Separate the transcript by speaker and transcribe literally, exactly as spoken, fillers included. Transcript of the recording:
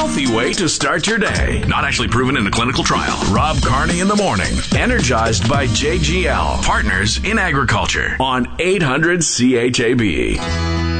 Speaker 1: healthy way to start your day. Not actually proven in a clinical trial. Rob Carney in the morning. Energized by J G L, Partners in Agriculture on eight hundred C H A B.